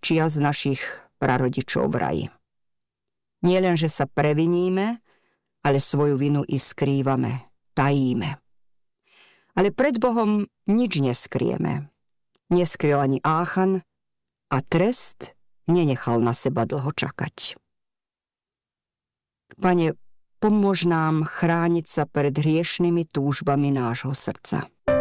čias našich prarodičov v raji. Nie len, že sa previníme, ale svoju vinu i skrývame, tajíme. Ale pred Bohom nič neskryjeme. Neskryl ani Áchan a trest nenechal na seba dlho čakať. Pane, pomôž nám chrániť sa pred hriešnými túžbami nášho srdca.